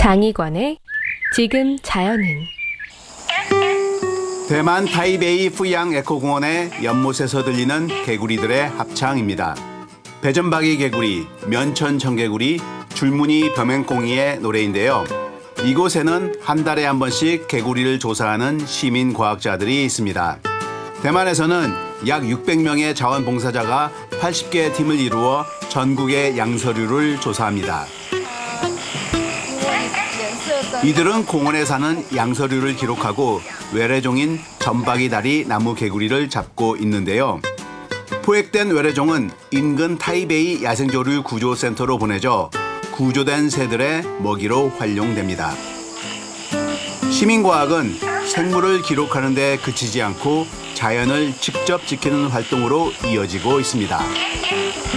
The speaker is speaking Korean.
장희관의 지금 자연은. 대만 타이베이 푸양 에코공원의 연못에서 들리는 개구리들의 합창입니다. 배전박이 개구리, 면천 청개구리, 줄무늬 벼맹꽁이의 노래인데요. 이곳에는 한 달에 한 번씩 개구리를 조사하는 시민 과학자들이 있습니다. 대만에서는 약 600명의 자원봉사자가 80개의 팀을 이루어 전국의 양서류를 조사합니다. 이들은 공원에 사는 양서류를 기록하고 외래종인 점박이다리 나무 개구리를 잡고 있는데요. 포획된 외래종은 인근 타이베이 야생조류 구조센터로 보내져 구조된 새들의 먹이로 활용됩니다. 시민과학은 생물을 기록하는 데 그치지 않고 자연을 직접 지키는 활동으로 이어지고 있습니다.